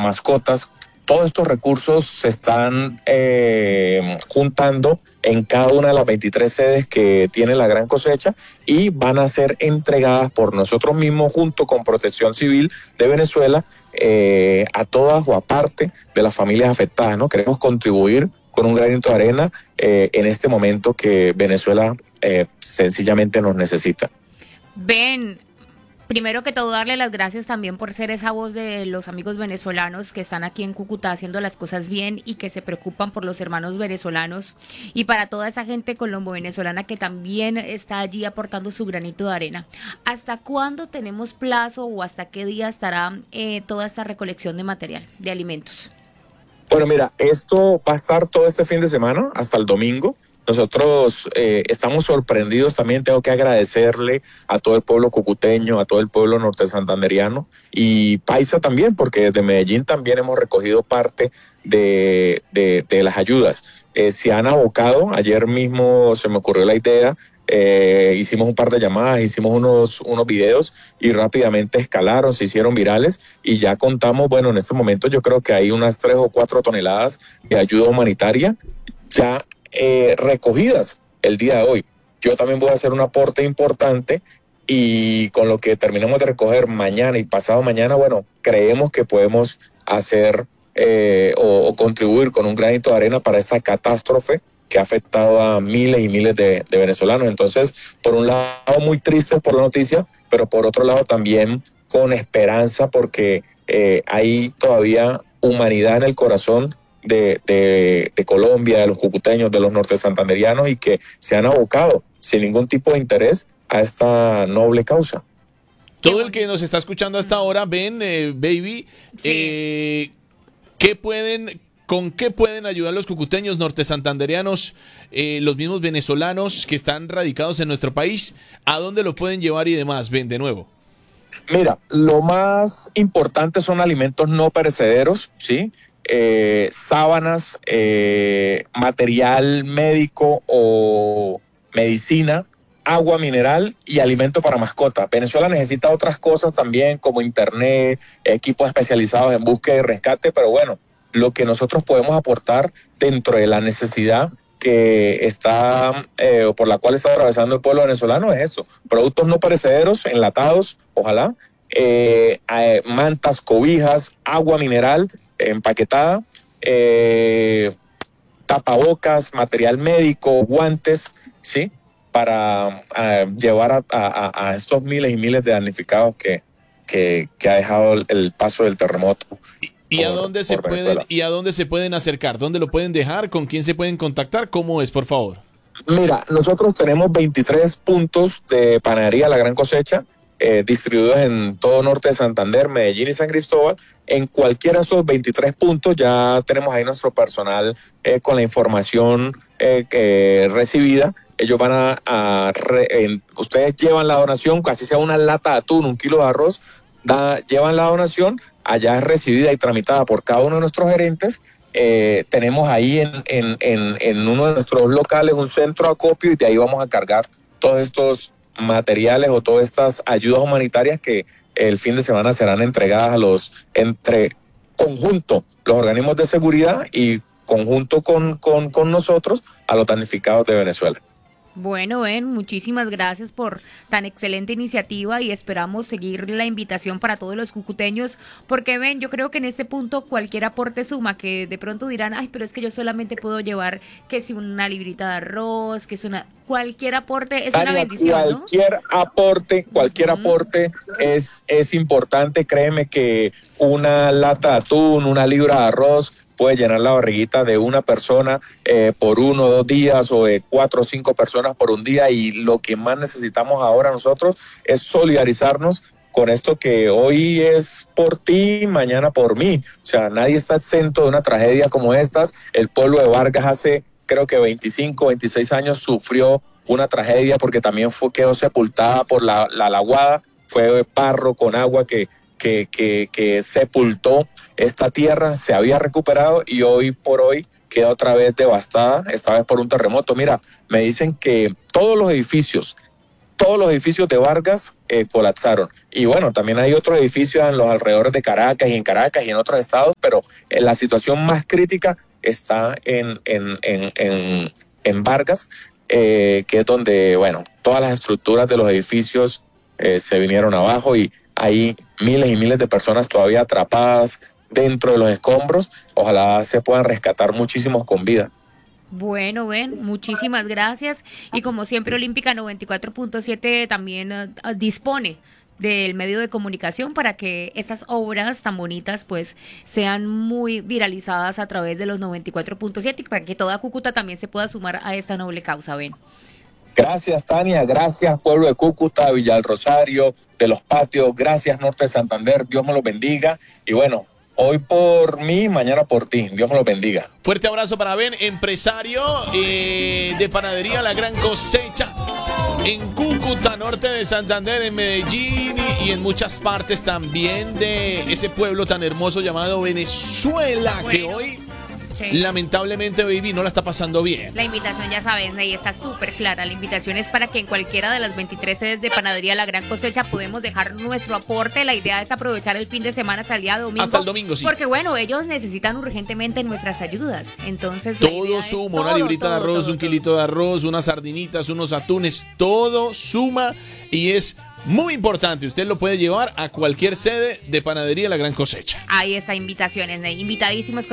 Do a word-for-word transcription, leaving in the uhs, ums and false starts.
mascotas. Todos estos recursos se están eh, juntando en cada una de las veintitrés sedes que tiene la Gran Cosecha y van a ser entregadas por nosotros mismos junto con Protección Civil de Venezuela eh, a todas o a parte de las familias afectadas, ¿no? Queremos contribuir con un granito de arena eh, en este momento que Venezuela eh, sencillamente nos necesita. Ben, primero que todo, darle las gracias también por ser esa voz de los amigos venezolanos que están aquí en Cúcuta haciendo las cosas bien y que se preocupan por los hermanos venezolanos, y para toda esa gente colombo-venezolana que también está allí aportando su granito de arena. ¿Hasta cuándo tenemos plazo o hasta qué día estará eh, toda esta recolección de material, de alimentos? Bueno, mira, esto va a estar todo este fin de semana hasta el domingo. Nosotros eh, estamos sorprendidos también. Tengo que agradecerle a todo el pueblo cucuteño, a todo el pueblo norte santanderiano y paisa también, porque desde Medellín también hemos recogido parte de, de, de las ayudas. Eh, se han abocado, ayer mismo se me ocurrió la idea, eh, hicimos un par de llamadas, hicimos unos, unos videos y rápidamente escalaron, se hicieron virales y ya contamos, bueno, en este momento yo creo que hay unas tres o cuatro toneladas de ayuda humanitaria ya Eh, recogidas el día de hoy. Yo también voy a hacer un aporte importante y con lo que terminamos de recoger mañana y pasado mañana, bueno, creemos que podemos hacer eh, o, o contribuir con un granito de arena para esta catástrofe que ha afectado a miles y miles de, de venezolanos. Entonces, por un lado muy tristes por la noticia, pero por otro lado también con esperanza porque eh, hay todavía humanidad en el corazón De, de, de Colombia, de los cucuteños, de los norte santanderianos y que se han abocado sin ningún tipo de interés a esta noble causa. Todo el que nos está escuchando hasta ahora, ven, eh, baby, sí. eh, ¿qué pueden, ¿con qué pueden ayudar los cucuteños norte santanderianos, eh, los mismos venezolanos que están radicados en nuestro país? ¿A dónde lo pueden llevar y demás? Ven, de nuevo. Mira, lo más importante son alimentos no perecederos, ¿sí? Eh, sábanas, eh, material médico o medicina, agua mineral y alimento para mascotas. Venezuela necesita otras cosas también como internet, equipos especializados en búsqueda y rescate, pero bueno, lo que nosotros podemos aportar dentro de la necesidad que está, eh, por la cual está atravesando el pueblo venezolano es eso, productos no perecederos, enlatados, ojalá, eh, eh, mantas, cobijas, agua mineral empaquetada, eh, tapabocas, material médico, guantes, ¿sí? Para uh, llevar a, a, a estos miles y miles de damnificados que, que, que ha dejado el, el paso del terremoto. ¿Y, y, por, a dónde se pueden, ¿Y a dónde se pueden acercar? ¿Dónde lo pueden dejar? ¿Con quién se pueden contactar? ¿Cómo es, por favor? Mira, nosotros tenemos veintitrés puntos de panadería La Gran Cosecha, Eh, distribuidos en todo norte de Santander, Medellín y San Cristóbal. En cualquiera de esos veintitrés puntos ya tenemos ahí nuestro personal eh, con la información eh, eh, recibida. Ellos van a, a re, eh, ustedes llevan la donación, casi sea una lata de atún, un kilo de arroz, da, llevan la donación, allá es recibida y tramitada por cada uno de nuestros gerentes. Eh, tenemos ahí en, en, en, en uno de nuestros locales un centro de acopio y de ahí vamos a cargar todos estos materiales o todas estas ayudas humanitarias que el fin de semana serán entregadas a los, entre conjunto, los organismos de seguridad y conjunto con, con, con nosotros a los damnificados de Venezuela. Bueno, Ben, muchísimas gracias por tan excelente iniciativa y esperamos seguir la invitación para todos los cucuteños, porque Ben, yo creo que en este punto cualquier aporte suma, que de pronto dirán, ay, pero es que yo solamente puedo llevar que si una librita de arroz, que es una, cualquier aporte es Tania, una bendición, ¿no? Cualquier aporte, cualquier uh-huh. aporte es, es importante, créeme que una lata de atún, una libra de arroz puede llenar la barriguita de una persona eh, por uno o dos días o de cuatro o cinco personas por un día, y lo que más necesitamos ahora nosotros es solidarizarnos con esto que hoy es por ti, mañana por mí. O sea, nadie está exento de una tragedia como estas. El pueblo de Vargas hace creo que veinticinco, veintiséis años sufrió una tragedia porque también fue, quedó sepultada por la, la laguada, fue barro con agua que Que, que, que sepultó esta tierra, se había recuperado y hoy por hoy queda otra vez devastada, esta vez por un terremoto. Mira, me dicen que todos los edificios todos los edificios de Vargas eh, colapsaron. Y bueno, también hay otros edificios en los alrededores de Caracas y en Caracas y en otros estados, pero eh, la situación más crítica está en, en, en, en, en Vargas, eh, que es donde, bueno, todas las estructuras de los edificios eh, se vinieron abajo y hay miles y miles de personas todavía atrapadas dentro de los escombros. Ojalá se puedan rescatar muchísimos con vida. Bueno, Ben, muchísimas gracias. Y como siempre, Olímpica noventa y cuatro punto siete también uh, dispone del medio de comunicación para que estas obras tan bonitas pues sean muy viralizadas a través de los noventa y cuatro punto siete y para que toda Cúcuta también se pueda sumar a esta noble causa, Ben. Gracias, Tania. Gracias, pueblo de Cúcuta, Villa del Rosario, de los Patios. Gracias, Norte de Santander. Dios me los bendiga. Y bueno, hoy por mí, mañana por ti. Dios me los bendiga. Fuerte abrazo para Ben, empresario eh, de panadería La Gran Cosecha en Cúcuta, norte de Santander, en Medellín y, y en muchas partes también de ese pueblo tan hermoso llamado Venezuela, bueno, que hoy sí, lamentablemente, baby, no la está pasando bien. La invitación, ya sabes, Ney, está súper clara. La invitación es para que en cualquiera de las veintitrés sedes de panadería La Gran Cosecha podemos dejar nuestro aporte. La idea es aprovechar el fin de semana hasta el día domingo. Hasta el domingo, sí. Porque, bueno, ellos necesitan urgentemente nuestras ayudas. Entonces, todo suma, una librita de arroz, un kilito de arroz, unas sardinitas, unos atunes, todo suma y es muy importante. Usted lo puede llevar a cualquier sede de panadería La Gran Cosecha. Ahí está, invitaciones, Ney. Invitadísimos.